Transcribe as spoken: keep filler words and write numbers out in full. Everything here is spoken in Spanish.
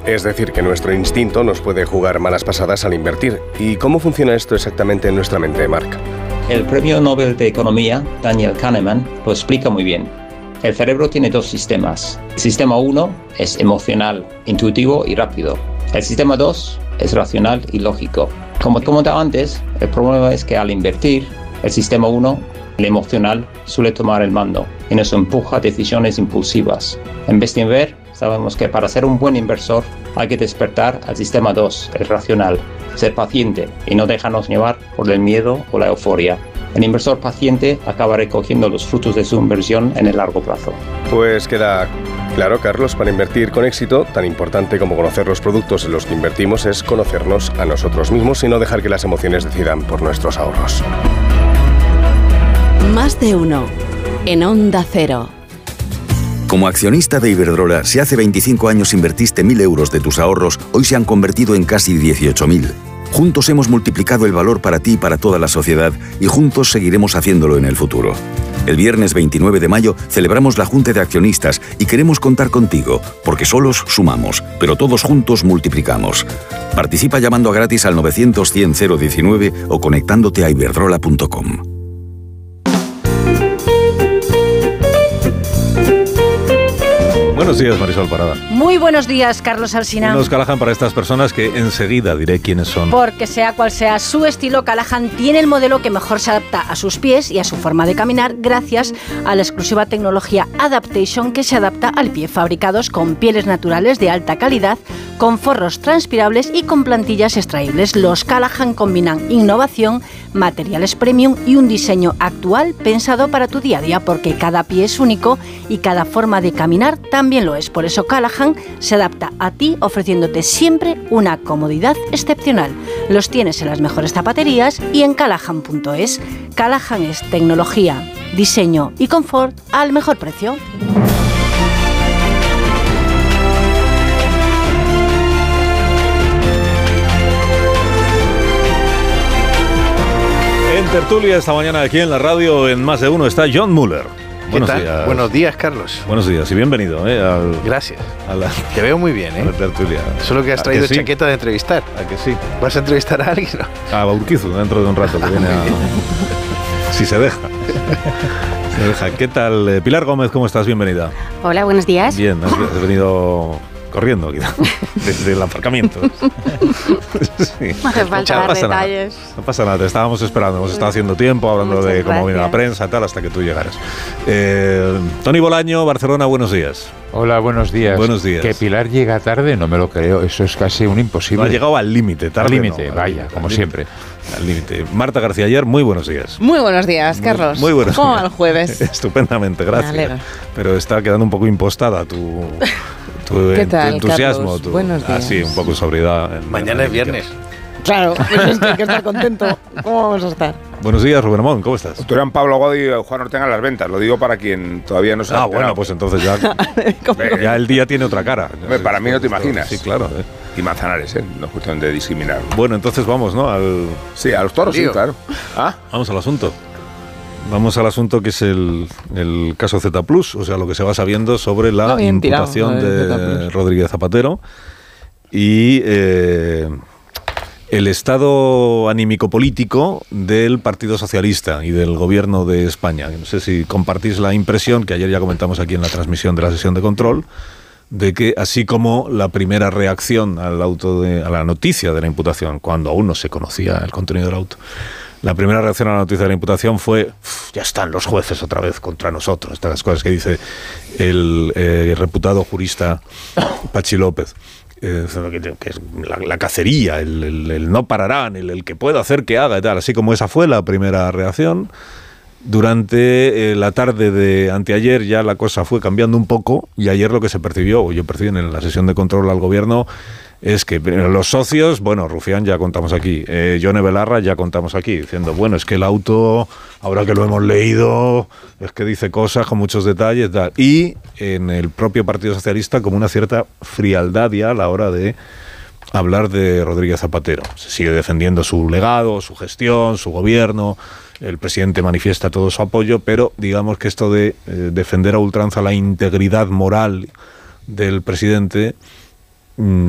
Es decir, que nuestro instinto nos puede jugar malas pasadas al invertir. ¿Y cómo funciona esto exactamente en nuestra mente, Marc? El premio Nobel de Economía, Daniel Kahneman, lo explica muy bien. El cerebro tiene dos sistemas. El sistema uno es emocional, intuitivo y rápido. El sistema dos es racional y lógico. Como te comentaba antes, el problema es que al invertir, el sistema uno, el emocional, suele tomar el mando y nos empuja a decisiones impulsivas. En vez de ver, sabemos que para ser un buen inversor hay que despertar al sistema dos, el racional, ser paciente y no dejarnos llevar por el miedo o la euforia. El inversor paciente acaba recogiendo los frutos de su inversión en el largo plazo. Pues queda claro, Carlos, para invertir con éxito, tan importante como conocer los productos en los que invertimos es conocernos a nosotros mismos y no dejar que las emociones decidan por nuestros ahorros. Más de uno en Onda Cero. Como accionista de Iberdrola, si hace veinticinco años invertiste mil euros de tus ahorros, hoy se han convertido en casi dieciocho mil. Juntos hemos multiplicado el valor para ti y para toda la sociedad y juntos seguiremos haciéndolo en el futuro. El viernes veintinueve de mayo celebramos la Junta de Accionistas y queremos contar contigo, porque solos sumamos, pero todos juntos multiplicamos. Participa llamando a gratis al novecientos cien cero diecinueve o conectándote a iberdrola punto com. Buenos días, Marisol Parada. Muy buenos días, Carlos Alsina. Unos Callahan para estas personas que enseguida diré quiénes son. Porque sea cual sea su estilo, Callahan tiene el modelo que mejor se adapta a sus pies y a su forma de caminar gracias a la exclusiva tecnología Adaptation que se adapta al pie, fabricados con pieles naturales de alta calidad, con forros transpirables y con plantillas extraíbles. Los Callahan combinan innovación, materiales premium y un diseño actual pensado para tu día a día, porque cada pie es único y cada forma de caminar también lo es. Por eso Callahan se adapta a ti, ofreciéndote siempre una comodidad excepcional. Los tienes en las mejores zapaterías y en callahan punto es. Callahan es tecnología, diseño y confort al mejor precio. En tertulia esta mañana aquí en la radio, en Más de Uno, está John Muller. Buenos días. Buenos días, Carlos. Buenos días y bienvenido. ¿eh? Al, Gracias. A la, Te veo muy bien, ¿eh? A la tertulia. Solo que has traído que sí? chaqueta de entrevistar. ¿A que sí? ¿Vas a entrevistar a alguien? ¿No? A Urquizu, dentro de un rato. Que viene a, si se deja. Se deja. ¿Qué tal? Pilar Gómez, ¿cómo estás? Bienvenida. Hola, buenos días. Bien, has, has venido corriendo aquí, desde el aparcamiento. Sí. No hace falta no pasa detalles. Nada. No pasa nada, te estábamos esperando. Hemos estado haciendo tiempo hablando Muchas de cómo gracias. viene la prensa, tal, hasta que tú llegaras. Eh, Toni Bolaño, Barcelona, buenos días. Hola, buenos días. Buenos días. Que Pilar llega tarde, no me lo creo. Eso es casi un imposible. No ha llegado al límite, tarde. Al límite, no, vaya, al como límite. siempre. Al límite. Marta García Ayer, muy buenos días. Muy buenos días, Carlos. Muy, muy buenos ¿Cómo días. va el jueves? Estupendamente, gracias. Me alegro. Pero está quedando un poco impostada tu, tu, ¿Qué tal, tu entusiasmo. Carlos? Tu, Buenos días. Ah, sí, un poco de sobriedad. En, Mañana en, es viernes. Claro, pues es que hay que estar contento. ¿Cómo vamos a estar? Buenos días, Rubén Amón, ¿cómo estás? Doctor Pablo Godi y Juan Ortega en las ventas. Lo digo para quien todavía no se ha Ah, enterado. bueno, pues entonces ya, ya el día tiene otra cara. Hombre, para mí no te imaginas. Sí, claro. ¿eh? Y Manzanares, ¿eh? No es cuestión de discriminar. Bueno, entonces vamos, ¿no? Al, Sí, a los toros, sí, Digo. claro. ¿Ah? vamos al asunto. Vamos al asunto que es el, el caso Z Plus, o sea, lo que se va sabiendo sobre la Ah, bien tirado, imputación lo de de Z Plus. Rodríguez Zapatero y eh, el estado anímico-político del Partido Socialista y del Gobierno de España. No sé si compartís la impresión, que ayer ya comentamos aquí en la transmisión de la sesión de control, de que así como la primera reacción al auto de, a la noticia de la imputación, cuando aún no se conocía el contenido del auto, la primera reacción a la noticia de la imputación fue: ya están los jueces otra vez contra nosotros. Estas cosas que dice el eh, reputado jurista Pachi López. Eh, que es la, la cacería, el, el, el no pararán, el, el que pueda hacer que haga y tal. Así como esa fue la primera reacción, durante eh, la tarde de anteayer ya la cosa fue cambiando un poco, y ayer lo que se percibió, o yo percibí en la sesión de control al gobierno, es que primero, los socios, bueno, Rufián ya contamos aquí, eh, Yone Belarra ya contamos aquí, diciendo, bueno, es que el auto, ahora que lo hemos leído, es que dice cosas con muchos detalles, tal. Y en el propio Partido Socialista como una cierta frialdad ya a la hora de hablar de Rodríguez Zapatero. Se sigue defendiendo su legado, su gestión, su gobierno, el presidente manifiesta todo su apoyo, pero digamos que esto de eh, defender a ultranza la integridad moral del presidente